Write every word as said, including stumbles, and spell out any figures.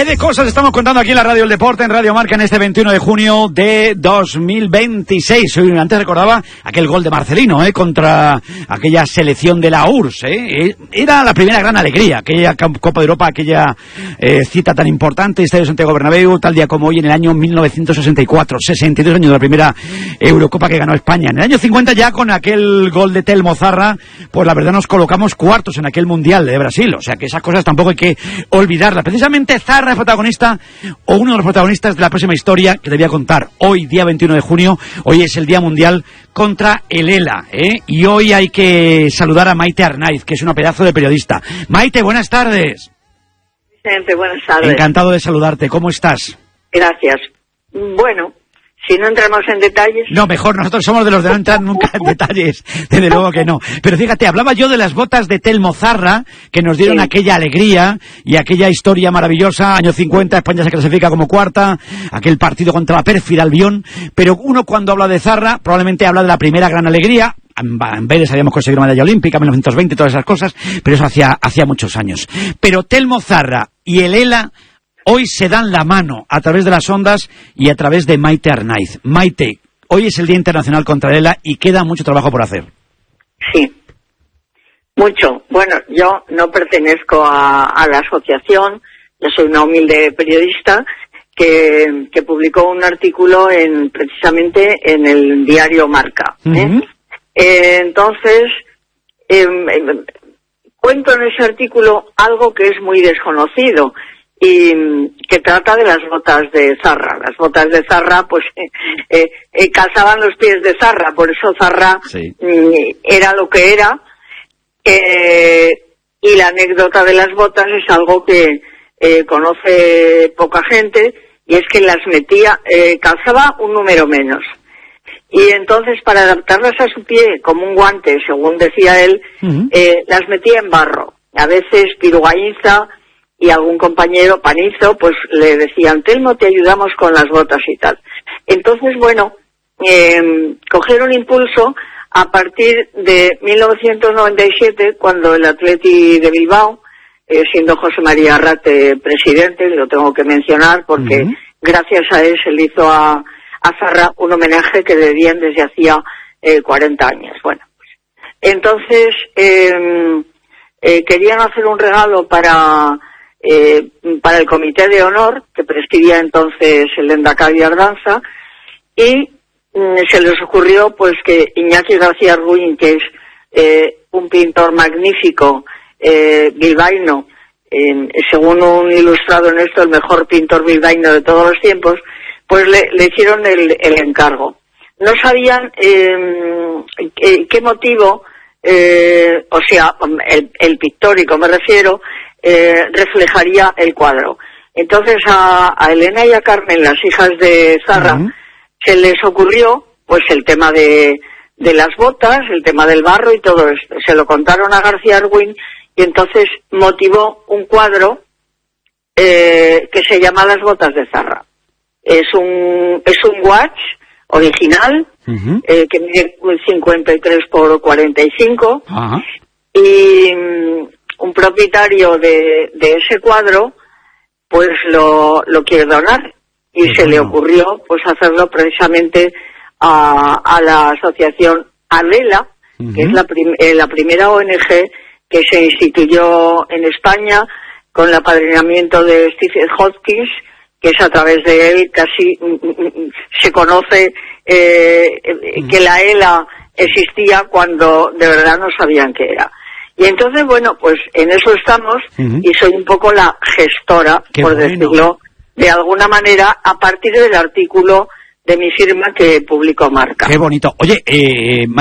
¿Qué de cosas estamos contando aquí en la Radio El Deporte, en Radio Marca, en este veintiuno de junio de dos mil veintiséis? Hoy, antes recordaba aquel gol de Marcelino, ¿eh? Contra aquella selección de la U R S S, ¿eh? Era la primera gran alegría, aquella Copa de Europa, aquella eh, cita tan importante, Estadio Santiago Bernabéu, tal día como hoy, en el año mil novecientos sesenta y cuatro, sesenta y dos años de la primera Eurocopa que ganó España. En el año cincuenta, ya con aquel gol de Telmo Zarra, pues la verdad nos colocamos cuartos en aquel Mundial de Brasil, o sea que esas cosas tampoco hay que olvidarlas. Precisamente Zarra es protagonista, o uno de los protagonistas de la próxima historia que te voy a contar. Hoy, día veintiuno de junio, hoy es el Día Mundial contra el ELA, ¿eh? Y hoy hay que saludar a Maite Arnaiz, que es una pedazo de periodista. Maite, buenas tardes. Vicente, buenas tardes. Encantado de saludarte, ¿cómo estás? Gracias. Bueno, si no entramos en detalles... No, mejor, nosotros somos de los de no entrar nunca en detalles, desde luego que no. Pero fíjate, hablaba yo de las botas de Telmo Zarra, que nos dieron sí. aquella alegría y aquella historia maravillosa, año cincuenta, España se clasifica como cuarta, aquel partido contra la pérfida Albión, pero uno cuando habla de Zarra, probablemente habla de la primera gran alegría. En Vélez habíamos conseguido una medalla olímpica, mil novecientos veinte, todas esas cosas, pero eso hacía, hacía muchos años. Pero Telmo Zarra y el ELA hoy se dan la mano a través de las ondas y a través de Maite Arnaiz. Maite, hoy es el Día Internacional contra el ELA y queda mucho trabajo por hacer. Sí, mucho. Bueno, yo no pertenezco a, a la asociación, yo soy una humilde periodista que, que publicó un artículo en precisamente en el diario Marca. ¿eh? Uh-huh. eh, entonces, eh, eh, cuento en ese artículo algo que es muy desconocido, y que trata de las botas de Zarra. Las botas de Zarra, pues, eh, eh, calzaban los pies de Zarra, por eso Zarra sí. mm, era lo que era, eh, y la anécdota de las botas es algo que eh, conoce poca gente, y es que las metía, eh, calzaba un número menos. Y entonces, para adaptarlas a su pie, como un guante, según decía él, uh-huh. eh, las metía en barro. A veces pirugaíza, y algún compañero panizo, pues le decían, Telmo, te ayudamos con las botas y tal. Entonces, bueno, eh, cogieron impulso a partir de mil novecientos noventa y siete, cuando el Athletic de Bilbao, eh, siendo José María Arrate presidente, lo tengo que mencionar porque uh-huh. gracias a él se le hizo a, a Zarra un homenaje que debían desde hacía eh, cuarenta años. Bueno, pues, entonces eh, eh, querían hacer un regalo para... Eh, para el Comité de Honor, que presidía entonces el Lehendakari Ardanza, y mm, se les ocurrió pues que Iñaki García Ruin, que es eh, un pintor magnífico, eh, bilbaíno, eh, según un ilustrado en esto, el mejor pintor bilbaíno de todos los tiempos, pues le, le hicieron el, el encargo. No sabían eh, qué, qué motivo, eh, o sea, el, el pictórico me refiero, Eh, reflejaría el cuadro. Entonces a, a Elena y a Carmen, las hijas de Zarra, uh-huh. se les ocurrió pues el tema de, de las botas, el tema del barro y todo esto. Se lo contaron a García Arwin y entonces motivó un cuadro eh, que se llama Las botas de Zarra. Es un es un watch original uh-huh. eh, que mide cincuenta y tres por cuarenta y cinco uh-huh. y un propietario de, de ese cuadro pues lo, lo quiere donar y sí, se bueno. le ocurrió pues hacerlo precisamente a, a la asociación ADELA, uh-huh. que es la, prim, eh, la primera O N G que se instituyó en España con el apadrinamiento de Stephen Hopkins, que es a través de él casi se conoce eh, uh-huh. que la ELA existía cuando de verdad no sabían qué era. Y entonces, bueno, pues en eso estamos uh-huh. y soy un poco la gestora, Qué por bueno. decirlo de alguna manera, a partir del artículo de mi firma que publicó Marca. Qué bonito. Oye, eh...